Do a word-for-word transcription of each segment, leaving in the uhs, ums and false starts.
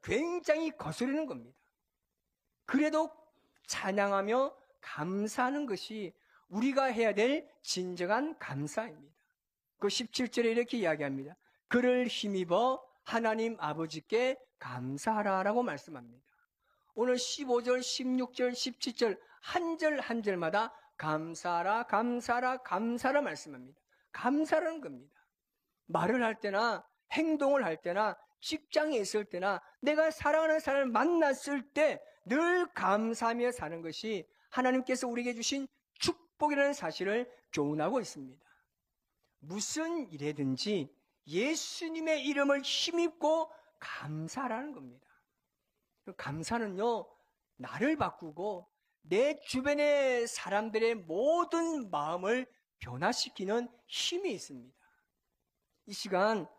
굉장히 거스르는 겁니다. 그래도 찬양하며 감사하는 것이 우리가 해야 될 진정한 감사입니다. 그 십칠 절에 이렇게 이야기합니다. 그를 힘입어 하나님 아버지께 감사하라라고 말씀합니다. 오늘 십오 절, 십육 절, 십칠 절 한 절 한 절마다 감사하라, 감사하라, 감사하라 말씀합니다. 감사라는 겁니다. 말을 할 때나 행동을 할 때나 직장에 있을 때나 내가 사랑하는 사람을 만났을 때 늘 감사하며 사는 것이 하나님께서 우리에게 주신 축복이라는 사실을 교훈하고 있습니다. 무슨 일에든지 예수님의 이름을 힘입고 감사하라는 겁니다. 감사는요, 나를 바꾸고 내 주변의 사람들의 모든 마음을 변화시키는 힘이 있습니다. 이 시간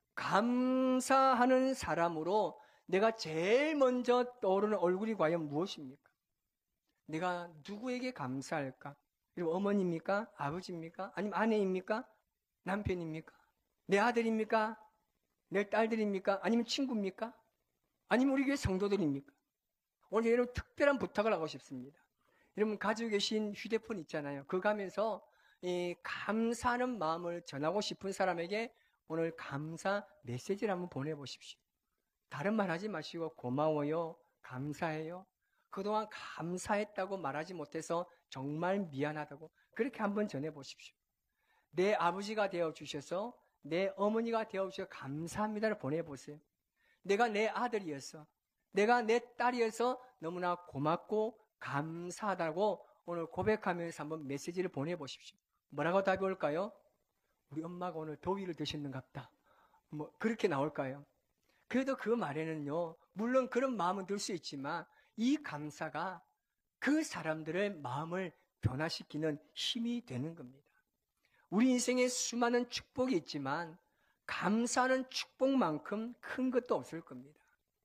감사하는 사람으로 내가 제일 먼저 떠오르는 얼굴이 과연 무엇입니까? 내가 누구에게 감사할까? 어머니입니까? 아버지입니까? 아니면 아내입니까? 남편입니까? 내 아들입니까? 내 딸들입니까? 아니면 친구입니까? 아니면 우리 교회 성도들입니까? 오늘 여러분 특별한 부탁을 하고 싶습니다. 여러분 가지고 계신 휴대폰 있잖아요. 그거 가면서 이 감사하는 마음을 전하고 싶은 사람에게 오늘 감사 메시지를 한번 보내보십시오. 다른 말 하지 마시고 고마워요, 감사해요. 그동안 감사했다고 말하지 못해서 정말 미안하다고 그렇게 한번 전해보십시오. 내 아버지가 되어주셔서 내 어머니가 되어주셔서 감사합니다를 보내보세요. 내가 내 아들이어서 내가 내 딸이어서 너무나 고맙고 감사하다고 오늘 고백하면서 한번 메시지를 보내보십시오. 뭐라고 답이 올까요? 우리 엄마가 오늘 더위를 드셨는갑다. 뭐 그렇게 나올까요? 그래도 그 말에는요, 물론 그런 마음은 들 수 있지만 이 감사가 그 사람들의 마음을 변화시키는 힘이 되는 겁니다. 우리 인생에 수많은 축복이 있지만 감사하는 축복만큼 큰 것도 없을 겁니다.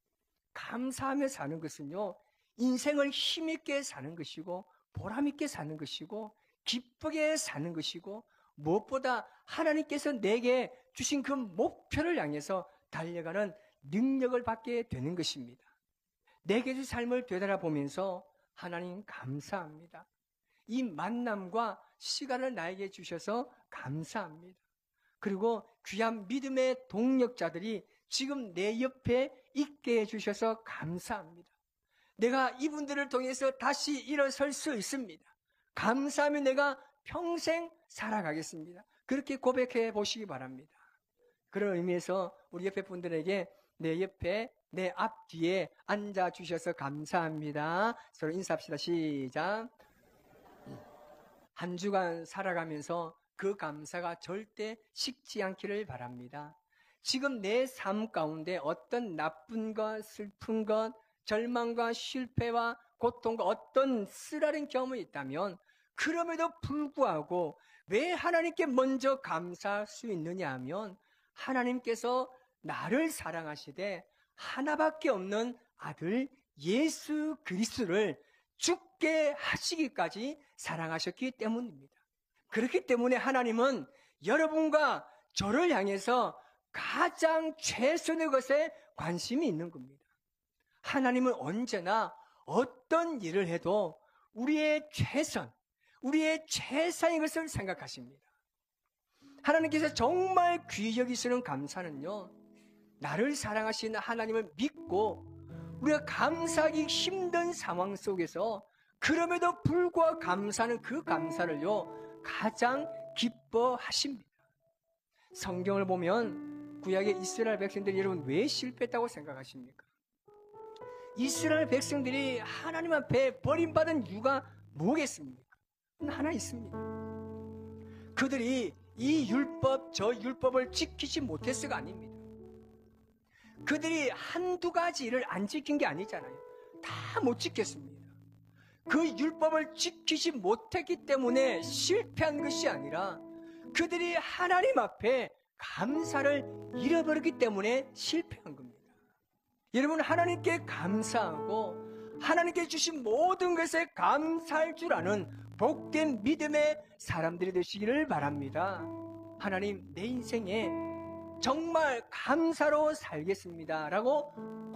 감사하며 사는 것은요, 인생을 힘있게 사는 것이고 보람있게 사는 것이고 기쁘게 사는 것이고 무엇보다 하나님께서 내게 주신 그 목표를 향해서 달려가는 능력을 받게 되는 것입니다. 내게 주신 삶을 되돌아보면서 하나님 감사합니다. 이 만남과 시간을 나에게 주셔서 감사합니다. 그리고 귀한 믿음의 동력자들이 지금 내 옆에 있게 해주셔서 감사합니다. 내가 이분들을 통해서 다시 일어설 수 있습니다. 감사하며 내가 평생 살아가겠습니다. 그렇게 고백해 보시기 바랍니다. 그런 의미에서 우리 옆에 분들에게 내 옆에 내 앞뒤에 앉아주셔서 감사합니다. 서로 인사합시다. 시작. 한 주간 살아가면서 그 감사가 절대 식지 않기를 바랍니다. 지금 내 삶 가운데 어떤 나쁜 것, 슬픈 것, 절망과 실패와 고통과 어떤 쓰라린 경험이 있다면 그럼에도 불구하고 왜 하나님께 먼저 감사할 수 있느냐 하면 하나님께서 나를 사랑하시되 하나밖에 없는 아들 예수 그리스도를 죽게 하시기까지 사랑하셨기 때문입니다. 그렇기 때문에 하나님은 여러분과 저를 향해서 가장 최선의 것에 관심이 있는 겁니다. 하나님은 언제나 어떤 일을 해도 우리의 최선, 우리의 최상의 것을 생각하십니다. 하나님께서 정말 귀히 여기시는 감사는요, 나를 사랑하시는 하나님을 믿고 우리가 감사하기 힘든 상황 속에서 그럼에도 불구하고 감사하는 그 감사를요 가장 기뻐하십니다. 성경을 보면 구약의 이스라엘 백성들이 여러분 왜 실패했다고 생각하십니까? 이스라엘 백성들이 하나님 앞에 버림받은 이유가 뭐겠습니까? 하나 있습니다. 그들이 이 율법 저 율법을 지키지 못했어가 아닙니다. 그들이 한두 가지 일을 안 지킨 게 아니잖아요. 다 못 지켰습니다. 그 율법을 지키지 못했기 때문에 실패한 것이 아니라 그들이 하나님 앞에 감사를 잃어버렸기 때문에 실패한 겁니다. 여러분, 하나님께 감사하고 하나님께 주신 모든 것에 감사할 줄 아는 복된 믿음의 사람들이 되시기를 바랍니다. 하나님, 내 인생에 정말 감사로 살겠습니다 라고